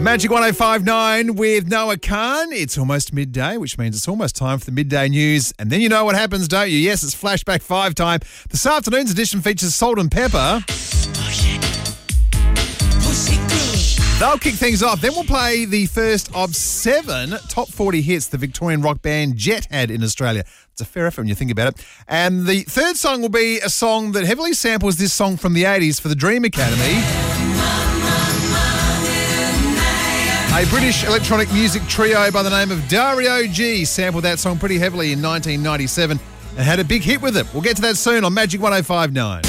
Magic 105.9 with Noah Khan. It's almost midday, which means it's almost time for the midday news. And then you know what happens, don't you? Yes, it's Flashback 5 time. This afternoon's edition features Salt and Pepper. They'll kick things off. Then we'll play the first of 7 top 40 hits the Victorian rock band Jet had in Australia. It's a fair effort when you think about it. And the third song will be a song that heavily samples this song from the 80s for the Dream Academy. A British electronic music trio by the name of Dario G sampled that song pretty heavily in 1997 and had a big hit with it. We'll get to that soon on Magic 105.9.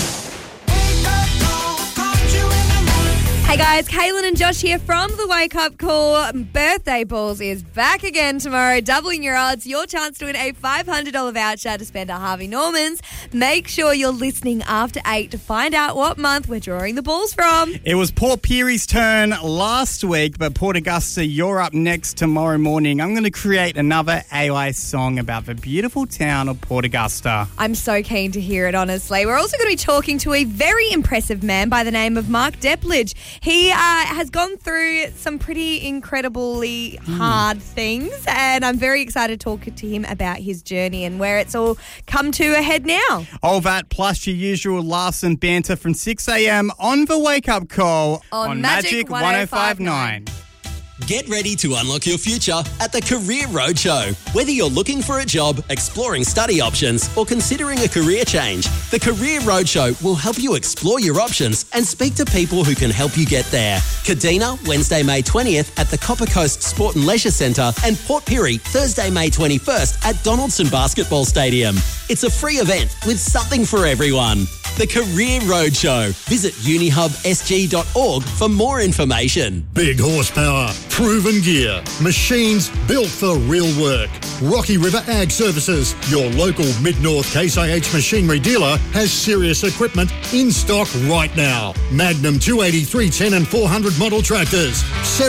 Hey guys, Kaylin and Josh here from the Wake Up Call. Birthday Balls is back again tomorrow, doubling your odds. Your chance to win a $500 voucher to spend at Harvey Norman's. Make sure you're listening after 8 to find out what month we're drawing the balls from. It was Port Pirie's turn last week, but Port Augusta, you're up next tomorrow morning. I'm going to create another AI song about the beautiful town of Port Augusta. I'm so keen to hear it, honestly. We're also going to be talking to a very impressive man by the name of Mark Depledge. He has gone through some pretty incredibly hard things, and I'm very excited to talk to him about his journey and where it's all come to a head now. All that plus your usual laughs and banter from 6 a.m. on the Wake Up Call on Magic 105.9. Get ready to unlock your future at the Career Roadshow. Whether you're looking for a job, exploring study options, or considering a career change, the Career Roadshow will help you explore your options and speak to people who can help you get there. Kadina, Wednesday, May 20th at the Copper Coast Sport and Leisure Centre, and Port Pirie, Thursday, May 21st at Donaldson Basketball Stadium. It's a free event with something for everyone. The Career Roadshow. Visit unihubsg.org for more information. Big horsepower, proven gear, machines built for real work. Rocky River Ag Services, your local Mid-North Case IH machinery dealer, has serious equipment in stock right now. Magnum 280, 310 and 400 model tractors,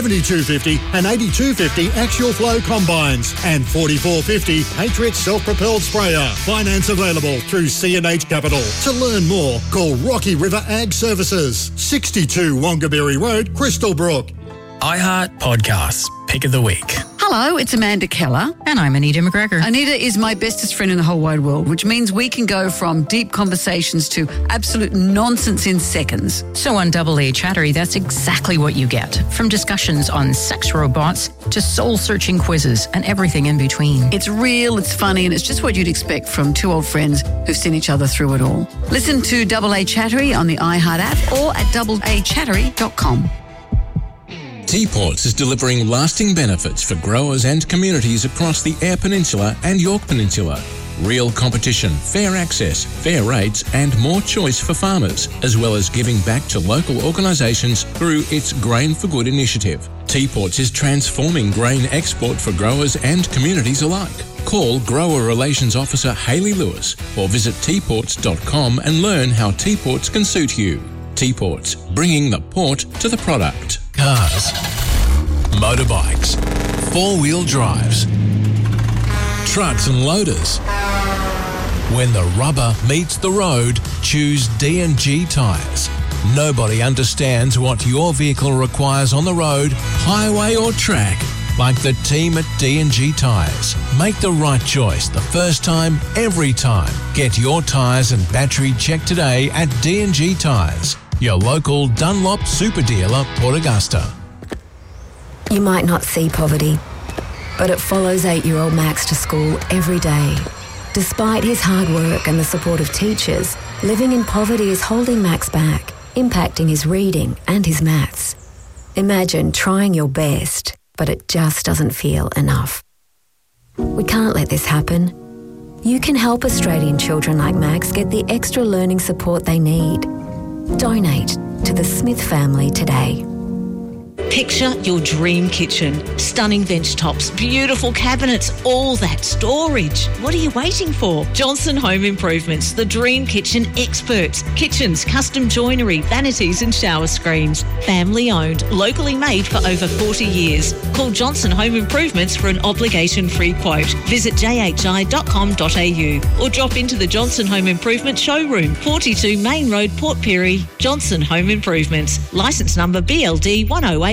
7250 and 8250 axial flow combines, and 4450 Patriot self-propelled sprayer. Finance available through C&H Capital. To learn more, call Rocky River Ag Services, 62 Wongaberry Road, Crystal Brook. iHeart Podcasts, Pick of the Week. Hello, it's Amanda Keller. And I'm Anita McGregor. Anita is my bestest friend in the whole wide world, which means we can go from deep conversations to absolute nonsense in seconds. So on Double A Chattery, that's exactly what you get. From discussions on sex robots to soul-searching quizzes and everything in between. It's real, it's funny, and it's just what you'd expect from two old friends who've seen each other through it all. Listen to Double A Chattery on the iHeart app or at doubleachattery.com. Teaports is delivering lasting benefits for growers and communities across the Eyre Peninsula and York Peninsula. Real competition, fair access, fair rates and more choice for farmers, as well as giving back to local organisations through its Grain for Good initiative. Teaports is transforming grain export for growers and communities alike. Call Grower Relations Officer Hayley Lewis or visit teaports.com and learn how Teaports can suit you. Teaports, bringing the port to the product. Cars, motorbikes, four-wheel drives, trucks and loaders. When the rubber meets the road, choose D&G Tyres. Nobody understands what your vehicle requires on the road, highway or track like the team at D&G Tyres. Make the right choice the first time, every time. Get your tyres and battery checked today at D&G Tyres. Your local Dunlop super dealer, Port Augusta. You might not see poverty, but it follows 8-year-old Max to school every day. Despite his hard work and the support of teachers, living in poverty is holding Max back, impacting his reading and his maths. Imagine trying your best, but it just doesn't feel enough. We can't let this happen. You can help Australian children like Max get the extra learning support they need. Donate to the Smith family today. Picture your dream kitchen. Stunning bench tops, beautiful cabinets, all that storage. What are you waiting for? Johnson Home Improvements, the dream kitchen experts. Kitchens, custom joinery, vanities and shower screens. Family owned, locally made for over 40 years. Call Johnson Home Improvements for an obligation-free quote. Visit jhi.com.au or drop into the Johnson Home Improvement showroom, 42 Main Road, Port Pirie. Johnson Home Improvements. Licence number BLD 108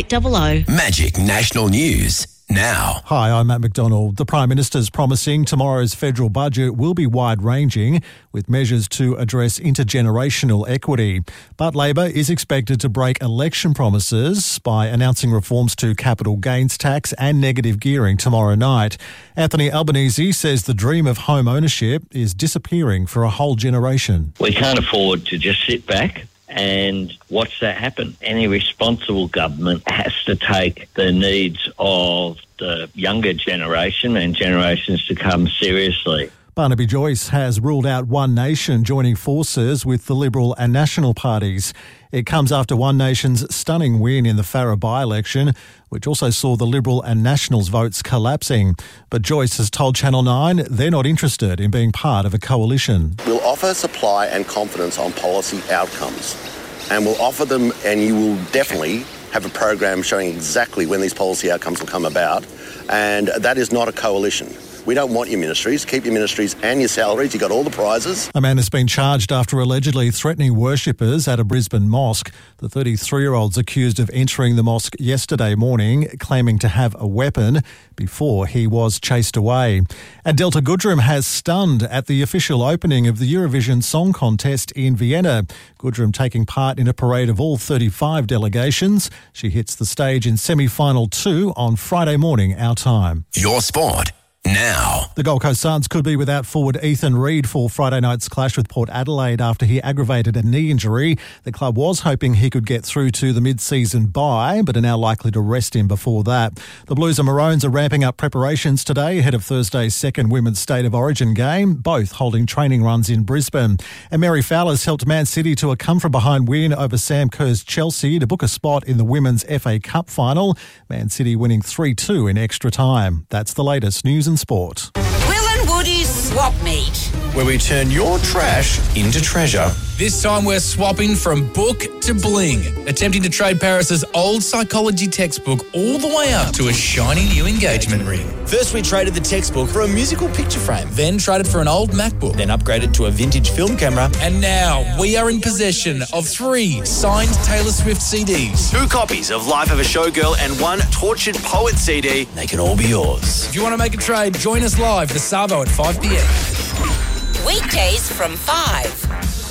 800. Magic National News. Now. Hi, I'm Matt McDonald. The Prime Minister's promising tomorrow's federal budget will be wide-ranging with measures to address intergenerational equity. But Labor is expected to break election promises by announcing reforms to capital gains tax and negative gearing tomorrow night. Anthony Albanese says the dream of home ownership is disappearing for a whole generation. We can't afford to just sit back and watch that happen. Any responsible government has to take the needs of the younger generation and generations to come seriously. Barnaby Joyce has ruled out One Nation joining forces with the Liberal and National parties. It comes after One Nation's stunning win in the Farrer by-election, which also saw the Liberal and Nationals votes collapsing. But Joyce has told Channel 9 they're not interested in being part of a coalition. We'll offer supply and confidence on policy outcomes, and we'll offer them, and you will definitely have a program showing exactly when these policy outcomes will come about, and that is not a coalition. We don't want your ministries. Keep your ministries and your salaries. You got all the prizes. A man has been charged after allegedly threatening worshippers at a Brisbane mosque. The 33-year-old's accused of entering the mosque yesterday morning, claiming to have a weapon before he was chased away. And Delta Goodrem has stunned at the official opening of the Eurovision Song Contest in Vienna. Goodrem taking part in a parade of all 35 delegations. She hits the stage in semi-final 2 on Friday morning, our time. Your sport. Now. The Gold Coast Suns could be without forward Ethan Reid for Friday night's clash with Port Adelaide after he aggravated a knee injury. The club was hoping he could get through to the mid-season bye, but are now likely to rest him before that. The Blues and Maroons are ramping up preparations today ahead of Thursday's second Women's State of Origin game, both holding training runs in Brisbane. And Mary Fowler's helped Man City to a come-from-behind win over Sam Kerr's Chelsea to book a spot in the Women's FA Cup final. Man City winning 3-2 in extra time. That's the latest news and sport. Will and Woody's Swap Meet, where we turn your trash into treasure. This time we're swapping from book to bling, attempting to trade Paris's old psychology textbook all the way up to a shiny new engagement ring. First we traded the textbook for a musical picture frame. Then traded for an old MacBook. Then upgraded to a vintage film camera. And now we are in possession of 3 signed Taylor Swift CDs. 2 copies of Life of a Showgirl and 1 Tortured Poet CD. They can all be yours. If you want to make a trade, join us live for Savo at 5 p.m. weekdays from 5.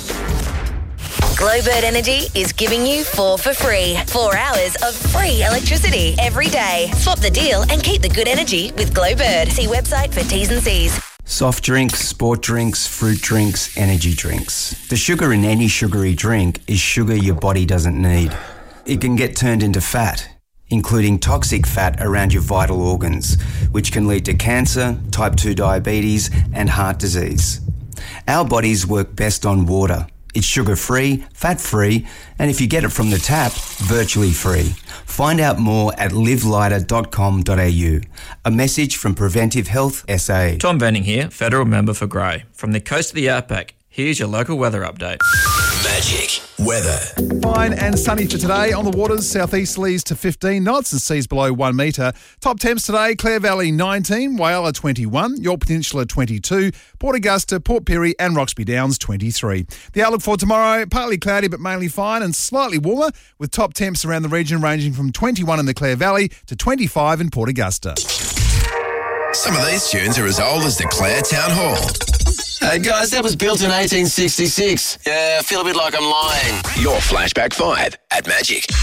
Glowbird Energy is giving you 4 for free. 4 hours of free electricity every day. Swap the deal and keep the good energy with Glowbird. See website for T's and C's. Soft drinks, sport drinks, fruit drinks, energy drinks. The sugar in any sugary drink is sugar your body doesn't need. It can get turned into fat, including toxic fat around your vital organs, which can lead to cancer, type 2 diabetes, and heart disease. Our bodies work best on water. It's sugar-free, fat-free, and if you get it from the tap, virtually free. Find out more at livelighter.com.au. A message from Preventive Health SA. Tom Benning here, Federal Member for Grey. From the coast to the outback, here's your local weather update. Magic weather. Fine and sunny for today. On the waters, southeasterlies to 15 knots and seas below 1 metre. Top temps today, Clare Valley 19, Whyalla 21, York Peninsula 22, Port Augusta, Port Pirie and Roxby Downs 23. The outlook for tomorrow, partly cloudy but mainly fine and slightly warmer, with top temps around the region ranging from 21 in the Clare Valley to 25 in Port Augusta. Some of these tunes are as old as the Clare Town Hall. Hey guys, that was built in 1866. Yeah, I feel a bit like I'm lying. Your Flashback 5 at Magic.